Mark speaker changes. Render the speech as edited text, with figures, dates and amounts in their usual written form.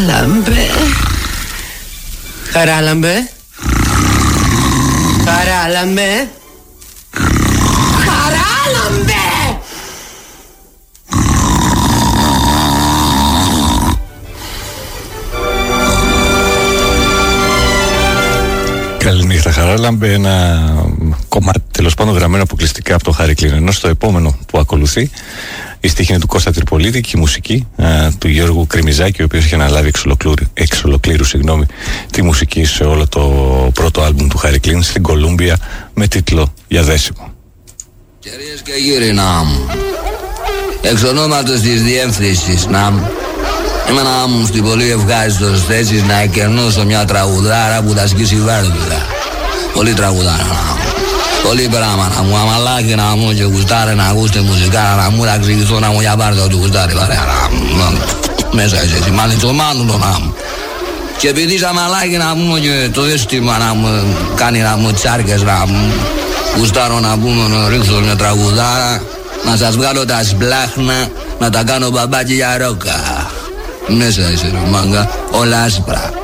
Speaker 1: Λάμπε. Χαράλαμπε. Χαράλαμπε. Χαράλαμπε.
Speaker 2: Καληνύχτα Χαράλαμπε, ένα κομμάτι τέλος πάντων γραμμένο αποκλειστικά από το Χάρη Κλίν. Ενώ στο επόμενο που ακολουθεί η στίχη είναι του Κώστα Τρυπολίτη και η μουσική του Γιώργου Κρημιζάκη, ο οποίος είχε αναλάβει εξ ολοκλήρου τη μουσική σε όλο το πρώτο άλμπουμ του Χάρη Κλίν στην Κολούμπια με τίτλο «Για δέσιμο».
Speaker 3: Κυρίες και κύριοι, εξ ονόματος της διεύθυνσης είμαι στην πολύ ευχάριστος θέσης να εκκερνώσω μια τραγουδάρα που θα σκίσει βάρδουλα. Πολύ τραγουδάρα πολύ πράγματα μου, αμαλάκι να μου και γουστάρε να ακούστε μουσικά, να μου να εξηγηθώ να μου για πάρτε ότι γουστάρει παρέα. Μέσα είσαι εσύ, μαλιτσομάνουλο να μου. Και επειδή είσαι αμαλάκι να μου και το αίσθημα να μου κάνει να μου τσάρκες να μου γουστάρω να πούμε να ρίξω μια τραγουδάρα, να σας βγάλω τα σπλάχνα, να τα κάνω μπαμπάκι για ρόκα. Μέσα είσαι ρε μάγκα, όλα άσπρα.